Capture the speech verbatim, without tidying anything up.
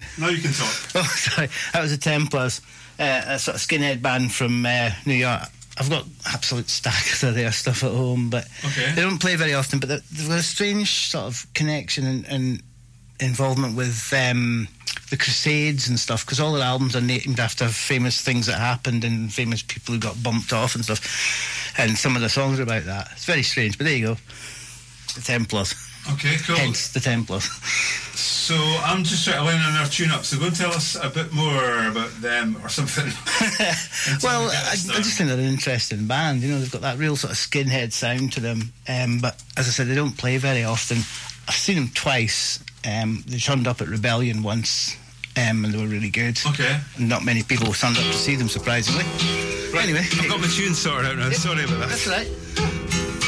Now you can talk. Oh, sorry. That was the Templars, uh, a sort of skinhead band from uh, New York. I've got absolute stacks of their stuff at home, but okay. they don't play very often. But they've got a strange sort of connection and, and involvement with um, the Crusades and stuff, because all their albums are named after famous things that happened and famous people who got bumped off and stuff. And some of the songs are about that. It's very strange, but there you go. The Templars. Okay, cool. Hence the Templars. So I'm just trying to line on our tune-up, so go and tell us a bit more about them or something. Well, I, I just think they're an interesting band. You know, they've got that real sort of skinhead sound to them. Um, but as I said, they don't play very often. I've seen them twice. Um, they turned up at Rebellion once, um, and they were really good. Okay. And not many people turned up to see them, surprisingly. Right. Anyway. I've got my tune sorted out now. Sorry about that. That's right.